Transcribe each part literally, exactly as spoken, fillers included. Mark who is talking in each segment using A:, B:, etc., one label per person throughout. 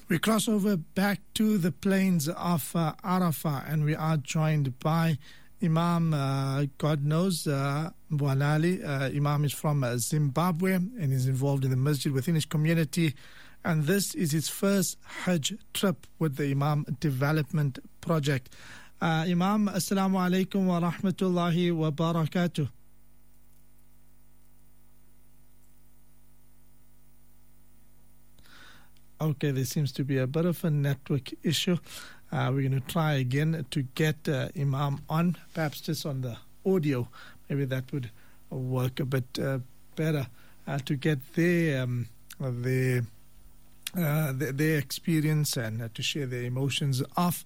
A: We cross over back to the plains of uh, Arafah, and we are joined by Imam, uh, God knows, uh, Mbwanali. Uh, Imam is from uh, Zimbabwe and is involved in the masjid within his community. And this is his first Hajj trip with the Imam Development Project. Uh, Imam, Assalamu alaikum wa rahmatullahi wa barakatuh. Okay, there seems to be a bit of a network issue. Uh, we're going to try again to get uh, Imam on, perhaps just on the audio. Maybe that would work a bit uh, better uh, to get their, um, their, uh, their, their experience and uh, to share their emotions of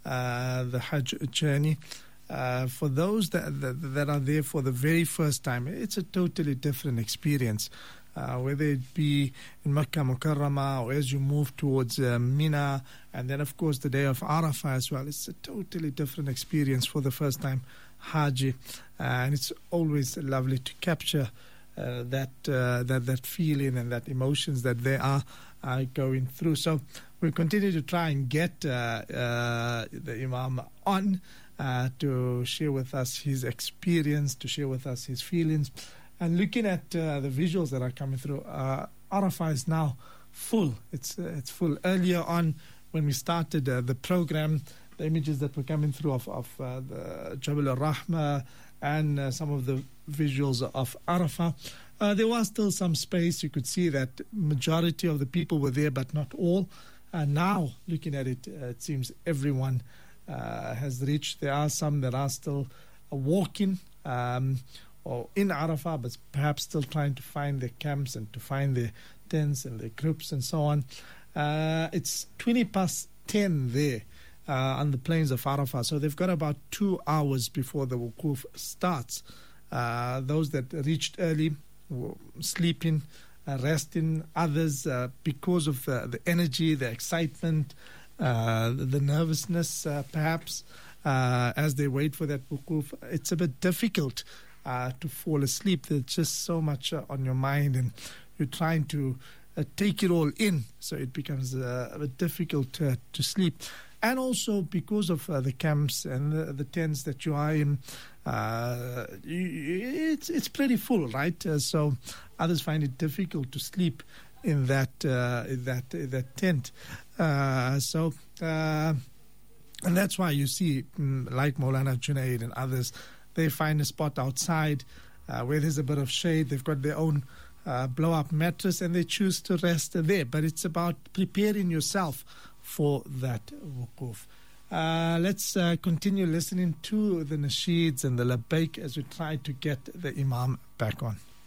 A: uh, the Hajj journey. Uh, for those that, that that are there for the very first time, it's a totally different experience. Uh, whether it be in Makkah Mukarramah or as you move towards uh, Mina, and then of course the day of Arafah as well. It's a totally different experience for the first time Haji, uh, and it's always lovely to capture uh, that uh, that that feeling and that emotions that they are uh, going through. So we'll continue to try and get uh, uh, the Imam on uh, to share with us his experience, to share with us his feelings. And looking at uh, the visuals that are coming through, uh, Arafah is now full. It's uh, it's full. Earlier on, when we started uh, the program, the images that were coming through of, of uh, the Jabal al-Rahma and uh, some of the visuals of Arafah, uh, there was still some space. You could see that majority of the people were there, but not all. And now, looking at it, uh, it seems everyone uh, has reached. There are some that are still uh, walking, um, or in Arafah, but perhaps still trying to find their camps and to find their tents and their groups and so on. Uh, it's twenty past ten there uh, on the plains of Arafah, so they've got about two hours before the wukuf starts. Uh, those that reached early were sleeping, uh, resting. Others, uh, because of the, the energy, the excitement, uh, the nervousness, uh, perhaps, uh, as they wait for that wukuf, it's a bit difficult Uh, to fall asleep. There's just so much uh, on your mind, and you're trying to uh, take it all in, so it becomes uh, a bit difficult uh, to sleep. And also because of uh, the camps and the, the tents that you are in, uh, it's it's pretty full, right? Uh, so others find it difficult to sleep in that uh, in that in that tent. Uh, so. Uh, and that's why you see, mm, like Maulana Junaid and others, they find a spot outside uh, where there's a bit of shade. They've got their own uh, blow-up mattress, and they choose to rest there. But it's about preparing yourself for that wukuf. Uh, let's uh, continue listening to the nasheeds and the labbaik as we try to get the Imam back on.